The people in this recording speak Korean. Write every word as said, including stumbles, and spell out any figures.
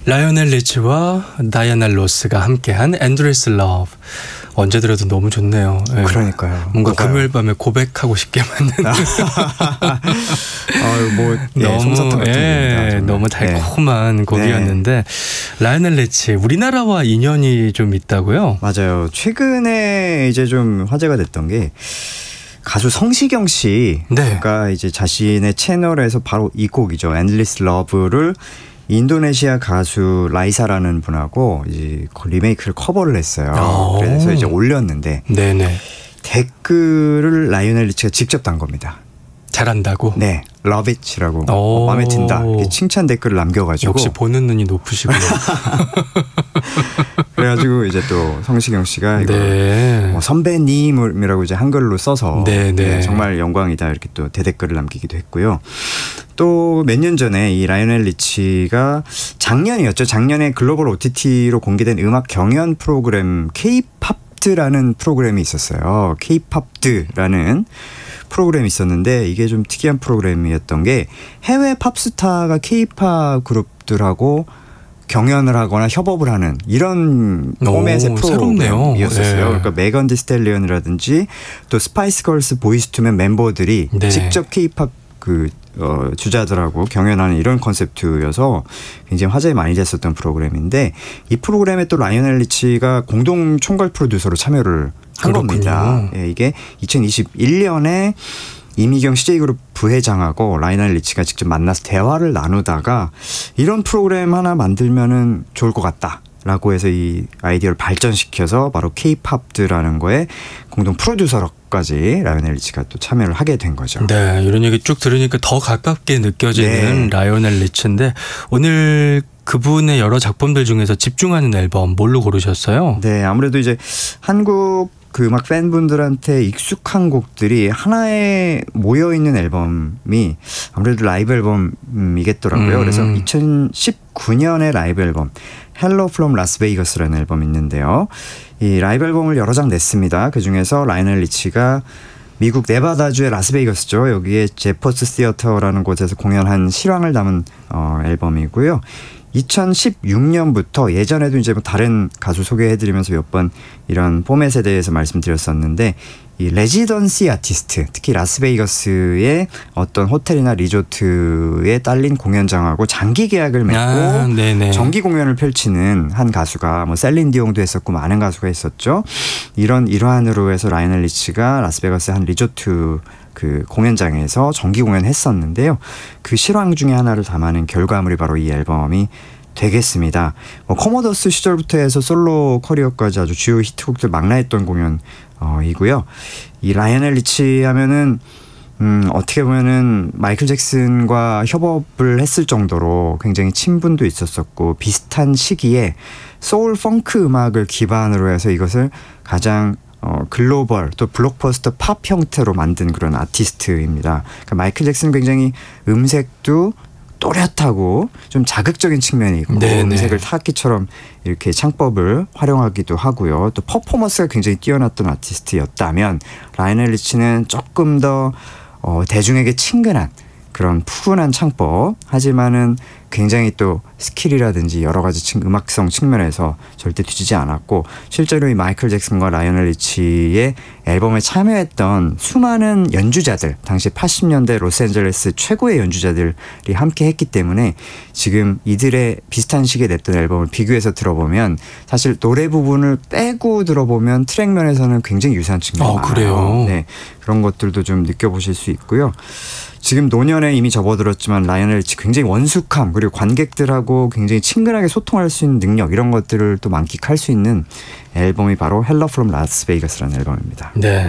라이오넬 리치와 다이애나 로스가 함께한 Endless Love. 언제 들어도 너무 좋네요. 네. 그러니까요. 뭔가 그러니까요. 금요일 밤에 고백하고 싶게 만드는. 아유, 뭐 네, 너무 솜사탕 예, 같은 너무 달콤한 네. 곡이었는데 라이오넬 리치 우리나라와 인연이 좀 있다고요? 맞아요. 최근에 이제 좀 화제가 됐던 게 가수 성시경 씨가 네. 이제 자신의 채널에서 바로 이 곡이죠. Endless Love를 인도네시아 가수 라이사라는 분하고 이제 리메이크를 커버를 했어요. 오. 그래서 이제 올렸는데 네네. 댓글을 라이오넬 리치가 직접 단 겁니다. 잘한다고? 네. Love it이라고 어, 마음에 든다. 칭찬 댓글을 남겨가지고 역시 보는 눈이 높으시고요. 그래가지고 이제 또 성시경 씨가 이거 네. 뭐 선배님이라고 이제 한글로 써서 네, 네. 네, 정말 영광이다 이렇게 또 대댓글을 남기기도 했고요. 또 몇 년 전에 이 라이오넬 리치가 작년이었죠. 작년에 글로벌 오티티로 공개된 음악 경연 프로그램 K-팝드라는 프로그램이 있었어요. K-팝드라는 프로그램이 있었는데 이게 좀 특이한 프로그램이었던 게 해외 팝스타가 K-팝 그룹들하고 경연을 하거나 협업을 하는 이런 포맷의 프로그램이었었어요. 네. 그러니까 메건 디 스텔리언이라든지 또 스파이스 걸스 보이스 투맨 멤버들이 네. 직접 K-팝 그 어, 주자들하고 경연하는 이런 컨셉트여서 굉장히 화제가 많이 됐었던 프로그램인데 이 프로그램에 또 라이오넬 리치가 공동 총괄 프로듀서로 참여를 한 그렇군요. 겁니다. 예, 이게 이천이십일 년에 이미경 씨제이그룹 부회장하고 라이오넬 리치가 직접 만나서 대화를 나누다가 이런 프로그램 하나 만들면은 좋을 것 같다. 라고 해서 이 아이디어를 발전시켜서 바로 K-팝드라는 거에 공동 프로듀서로까지 라이오넬 리치가 또 참여를 하게 된 거죠. 네, 이런 얘기 쭉 들으니까 더 가깝게 느껴지는 네. 라이오넬 리치인데 오늘 그분의 여러 작품들 중에서 집중하는 앨범 뭘로 고르셨어요? 네, 아무래도 이제 한국 그 음악 팬분들한테 익숙한 곡들이 하나에 모여있는 앨범이 아무래도 라이브 앨범이겠더라고요. 음. 그래서 이천십구 년의 라이브 앨범 Hello from Las Vegas라는 앨범이 있는데요. 이 라이브 앨범을 여러 장 냈습니다. 그중에서 라이오넬 리치가 미국 네바다주의 라스베이거스죠. 여기에 제퍼스 시어터라는 곳에서 공연한 실황을 담은 어, 앨범이고요. 이천십육 년부터 예전에도 이제 뭐 다른 가수 소개해드리면서 몇 번 이런 포맷에 대해서 말씀드렸었는데 이 레지던시 아티스트, 특히 라스베이거스의 어떤 호텔이나 리조트에 딸린 공연장하고 장기 계약을 맺고 아, 정기 공연을 펼치는 한 가수가 뭐 셀린 디옹도 했었고 많은 가수가 있었죠. 이런 일환으로 해서 라이오넬 리치가 라스베이거스의 한 리조트 그 공연장에서 정기 공연했었는데요. 그 실황 중에 하나를 담아낸 결과물이 바로 이 앨범이 되겠습니다. 뭐 커모더스 시절부터 해서 솔로 커리어까지 아주 주요 히트곡들 망라했던 공연이고요. 이 라이오넬 리치 하면은 음, 어떻게 보면은 마이클 잭슨과 협업을 했을 정도로 굉장히 친분도 있었었고 비슷한 시기에 소울 펑크 음악을 기반으로 해서 이것을 가장 어, 글로벌 또 블록버스터 팝 형태로 만든 그런 아티스트입니다. 그러니까 마이클 잭슨은 굉장히 음색도 또렷하고 좀 자극적인 측면이 있고 네네. 음색을 타악기처럼 이렇게 창법을 활용하기도 하고요. 또 퍼포먼스가 굉장히 뛰어났던 아티스트였다면 라이오넬 리치는 조금 더 어, 대중에게 친근한 그런 푸근한 창법 하지만은 굉장히 또 스킬이라든지 여러 가지 음악성 측면에서 절대 뒤지지 않았고 실제로 이 마이클 잭슨과 라이오넬 리치의 앨범에 참여했던 수많은 연주자들 당시 팔십 년대 로스앤젤레스 최고의 연주자들이 함께 했기 때문에 지금 이들의 비슷한 시기에 냈던 앨범을 비교해서 들어보면 사실 노래 부분을 빼고 들어보면 트랙면에서는 굉장히 유사한 측면이 아, 많아요. 그래요? 네, 그런 것들도 좀 느껴보실 수 있고요. 지금 노년에 이미 접어들었지만 라이오넬 리치 굉장히 원숙함 그리고 관객들하고 굉장히 친근하게 소통할 수 있는 능력 이런 것들을 또 만끽할 수 있는 앨범이 바로 Hello from Las Vegas라는 앨범입니다. 네.